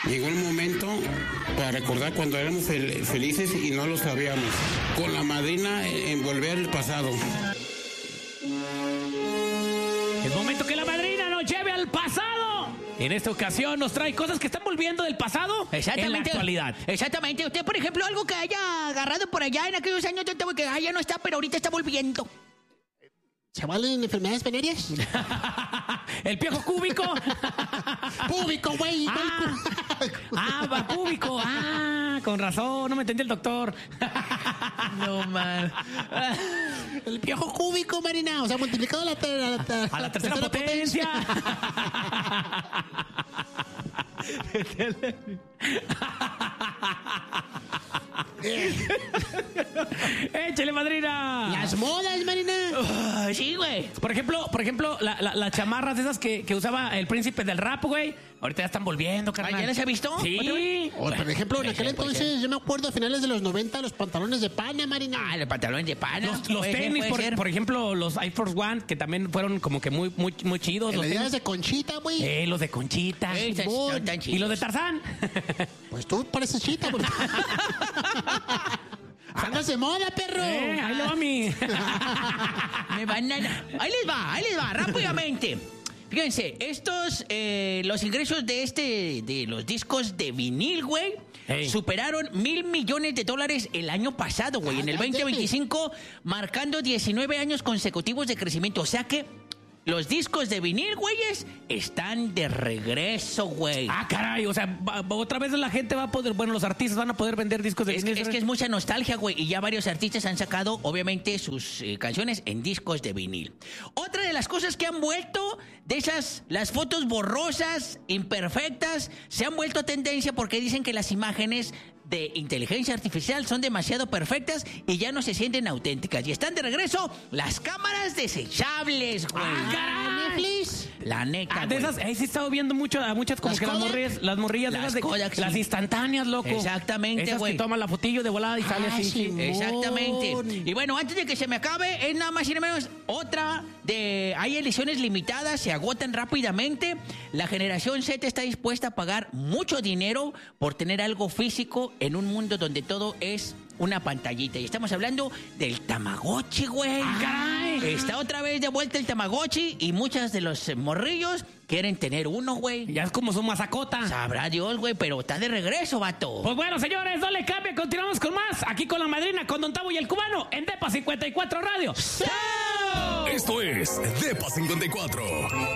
Llegó el momento para recordar cuando éramos felices y no lo sabíamos. Con la madrina en volver al pasado. Es momento que la madrina nos lleve al pasado. En esta ocasión nos trae cosas que están volviendo del pasado en la actualidad. Exactamente. Usted, por ejemplo, algo que haya agarrado por allá en aquellos años que ya no está, pero ahorita está volviendo. ¿Se valen enfermedades venéreas? El piojo cúbico. Púbico, güey. Va púbico. Con razón, no me entendí el doctor. No, man. El piojo cúbico, Marina. O sea, multiplicado a la tercera potencia. Échale, madrina. Las modas, Marina. Sí, güey. Por ejemplo, las chamarras esas que usaba el príncipe del rap, güey. Ahorita ya están volviendo, carnal. ¿Ya les ha visto? Sí. O, por ejemplo, en aquel entonces, yo me acuerdo a finales de los 90, los pantalones de pana, Marina. Los pantalones de pana. Los tenis, por ejemplo, los Air Force One, que también fueron como que muy chidos. Los tenis de Conchita, güey. Los de Conchita. Y los de Tarzán. Pues tú pareces chita, güey. Andas de moda, perro. Ahí lo va mi. Ahí les va, rápidamente. Fíjense, estos, los ingresos de los discos de vinil, güey, superaron $1,000 millones el año pasado, güey, en el 2025, marcando 19 años consecutivos de crecimiento. O sea que los discos de vinil, güeyes, están de regreso, güey. Caray, o sea, otra vez la gente va a poder, los artistas van a poder vender discos de vinil. Es que es mucha nostalgia, güey, y ya varios artistas han sacado, obviamente, sus canciones en discos de vinil. Otra de las cosas que han vuelto, las fotos borrosas, imperfectas, se han vuelto tendencia porque dicen que las imágenes de inteligencia artificial son demasiado perfectas y ya no se sienten auténticas. Y están de regreso las cámaras desechables, güey. Netflix. La neta, de esas, sí he estado viendo muchas como que las morrillas las Kodak, las instantáneas, loco. Exactamente, esas güey. que toman la fotillo de volada y sale así. Sí. Exactamente. Y bueno, antes de que se me acabe, es nada más y nada menos otra hay ediciones limitadas, se agotan rápidamente. La generación Z está dispuesta a pagar mucho dinero por tener algo físico en un mundo donde todo es una pantallita. Y estamos hablando del Tamagotchi, güey. ¡Caray! Está otra vez de vuelta el Tamagotchi y muchas de los morrillos quieren tener uno, güey. Ya es como su masacota. Sabrá Dios, güey, pero está de regreso, vato. Pues bueno, señores, no le cambie, continuamos con más. Aquí con la madrina, con Don Tavo y el Cubano, en Depa 54 Radio. Esto es Depa 54.